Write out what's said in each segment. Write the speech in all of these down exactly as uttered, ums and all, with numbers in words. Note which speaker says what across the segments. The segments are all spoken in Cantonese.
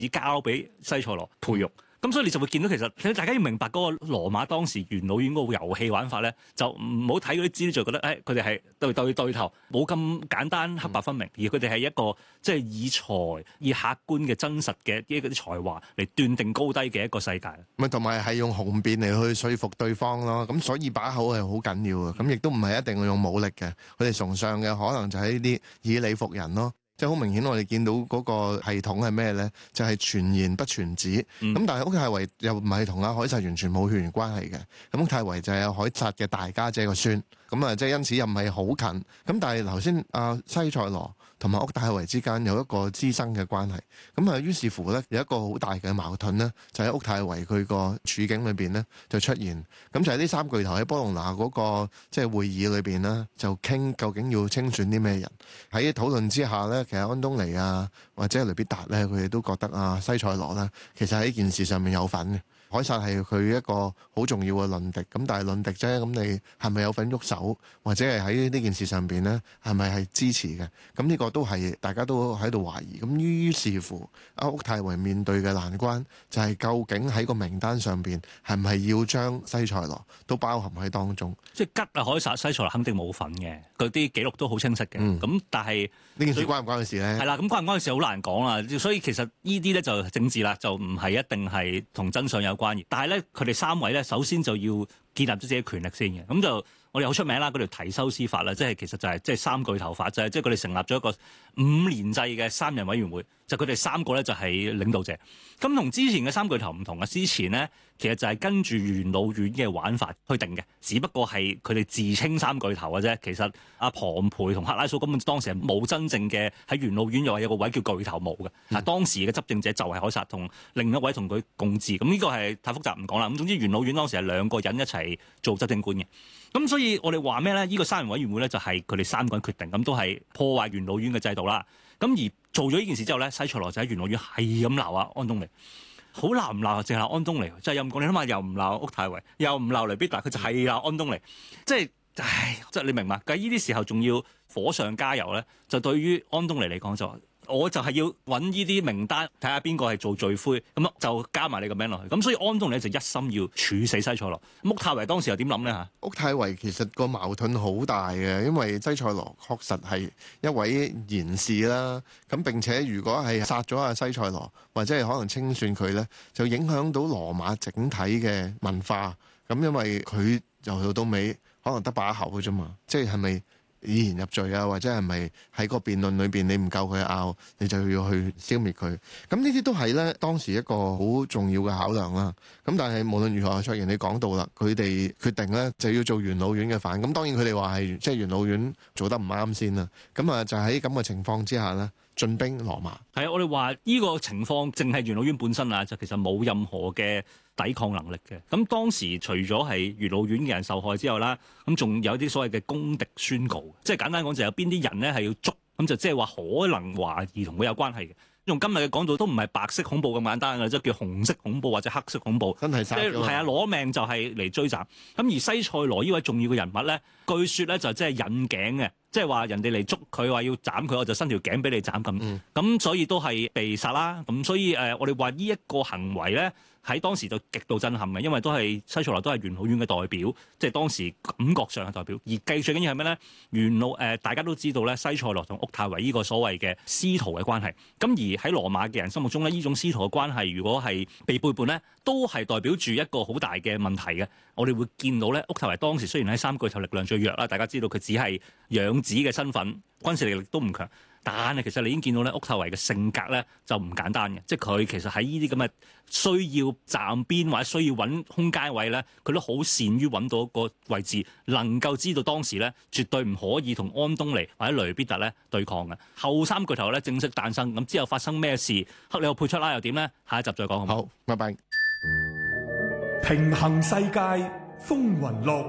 Speaker 1: 以交俾西塞羅培育。咁所以你就會見到其實大家要明白嗰個羅馬當時元老院嗰個遊戲玩法咧，就唔好睇嗰啲資料就覺得誒佢哋係對對對頭，冇咁簡單黑白分明，而佢哋係一個即係以才以客觀嘅真實嘅一啲才華嚟斷定高低嘅一個世界。
Speaker 2: 咪同埋係用雄辯嚟去說服對方咯。咁所以把口係好緊要嘅。咁亦都唔係一定要用武力嘅。佢哋崇尚嘅可能就係呢啲以理服人咯。即係好明顯，我哋見到嗰個系統係咩咧？就係傳言不傳旨。咁、嗯、但係屋太維又唔係同阿凱撒完全冇血緣關係嘅。咁屋太維就係凱撒嘅大家姐個孫。咁啊，即係因此又唔係好近。咁但係頭先阿西塞羅同埋屋太維之間有一個師生嘅關係。咁啊，於是乎咧有一個好大嘅矛盾咧，就喺屋太維佢個處境裏邊咧就出現。咁就係呢三巨頭喺波隆拿嗰個即係會議裏邊咧，就傾究竟要清選啲咩人。喺討論之下咧，其實安東尼啊或者雷必達咧，佢哋都覺得啊西塞羅咧，其實喺件事上面有份嘅。凱撒係佢一個好重要嘅論敵，咁但係論敵啫，咁你係咪有份喐手，或者係喺呢件事上邊呢？係咪係支持嘅？咁呢個都係大家都喺度懷疑。咁於是乎，阿屋太維面對嘅難關就係究竟喺個名單上邊係唔係要將西塞羅都包含喺當中？
Speaker 1: 即係吉啊凱撒西塞羅肯定冇份嘅，嗰啲記錄都好清晰嘅。咁、嗯、但係
Speaker 2: 呢件事關唔關佢事呢？
Speaker 1: 係啦，咁關唔關佢事好難講啦。所以其實呢啲咧就政治啦，就唔係一定係同真相有關。但係咧，佢哋三位咧，首先就要建立咗自己權力先嘅。咁就我哋好出名啦，嗰條提修斯法啦，即係其實就係即係三巨頭法，就係即係佢哋成立咗一個五年制嘅三人委員會，就佢哋三個咧就係領導者。咁同之前嘅三巨頭唔同啊，之前咧其實就係跟住元老院嘅玩法去定嘅，只不過係佢哋自稱三巨頭嘅啫。其實阿龐培同克拉蘇根本當時係冇真正嘅喺元老院又話有個位叫巨頭冇嘅。啊、嗯，當時嘅執政者就係凱撒同另一位同佢共治。咁呢個係太複雜唔講啦。咁總之元老院當時係兩個人一齊做執政官嘅。咁所以我哋話咩咧？呢、這個三人委員會咧就係佢哋三個人決定，咁都係破壞元老院嘅制度啦。咁而做咗呢件事之後咧，西塞羅就喺元老院係咁鬧啊安東尼，好鬧唔鬧？淨係安東尼，即係陰公。你諗下，又唔鬧屋太維，又唔鬧雷必達，佢就係鬧安東尼，即係唉，即係你明嘛？喺呢啲時候仲要火上加油咧，就對於安東尼嚟講就。我就係要揾呢啲名單，睇下邊個係做罪魁，咁就加埋你個名落去。咁所以安東尼就一心要處死西塞羅。屋太維當時又點諗呢？嚇？
Speaker 2: 屋太維其實個矛盾好大嘅，因為西塞羅確實係一位賢士啦。咁並且如果係殺咗阿西塞羅，或者係可能清算佢呢，就影響到羅馬整體嘅文化。咁因為佢由頭到尾可能得把口嘅啫嘛，即係係咪？以言入罪啊，或者係咪喺個辯論裏邊你唔夠佢拗，你就要去消滅佢？咁呢啲都係咧當時一個好重要嘅考量啦。咁但係無論如何，卓然你講到啦，佢哋決定咧就要做元老院嘅反。咁當然佢哋話係即係元老院做得唔啱先啦。咁啊就喺咁嘅情況之下咧，進兵羅馬。
Speaker 1: 係啊，我哋話呢個情況淨係元老院本身啊，就其實冇任何嘅抵抗能力嘅。咁當時除咗係元老院嘅人受害之後啦，咁仲有啲所謂嘅公敵宣告，即係簡單講就有邊啲人咧係要捉，咁就即係話可能懷疑同佢有關係嘅。用今日嘅講到都唔係白色恐怖咁簡單嘅，即係叫紅色恐怖或者黑色恐怖，
Speaker 2: 真係殺咗。
Speaker 1: 係啊，攞命就係嚟追斬。咁而西塞羅呢位重要嘅人物咧，據說咧就即係引頸嘅，即係話人哋嚟捉佢話要斬佢，我就伸條頸俾你斬咁。咁、嗯、所以都係被殺啦。咁所以誒，我哋話呢一個行為咧，喺當時就極度震撼嘅，因為都係西塞羅都係元老院嘅代表，即係當時感覺上嘅代表。而計最緊要係咩咧？元老誒、呃，大家都知道咧，西塞羅同屋太維呢個所謂嘅師徒嘅關係。咁而喺羅馬嘅人心目中咧，呢種師徒嘅關係，如果係被背叛咧，都係代表住一個好大嘅問題嘅。我哋會見到咧，屋太維當時雖然喺三巨頭力量最弱啦，大家知道佢只係養子嘅身份，軍事力量都唔強。但係其實你已經見到咧，屋太維嘅性格咧就唔簡單嘅，即係佢其實喺呢啲咁嘅需要站邊或者需要揾空間位咧，佢都好善於揾到一個位置，能夠知道當時咧絕對唔可以同安東尼或者雷必達咧對抗嘅。後三巨頭咧正式誕生，咁之後發生咩事？克里奧佩出拉又點咧？下一集再講好唔好？
Speaker 2: 好，拜拜。
Speaker 3: 平衡世界風雲錄。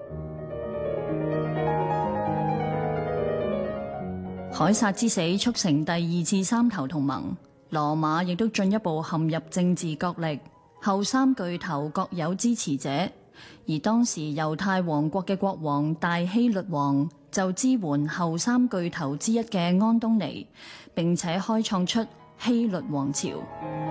Speaker 4: 凱撒之死促成第二次三頭同盟，羅馬亦都進一步陷入政治角力。後三巨頭各有支持者，而當時猶太王國嘅國王大希律王就支援後三巨頭之一嘅安東尼，並且開創出希律王朝。